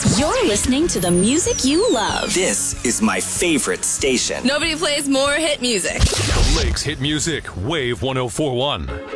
You're listening to the music you love. This is my favorite station. Nobody plays more hit music. Lake's Hit Music, Wave 1041.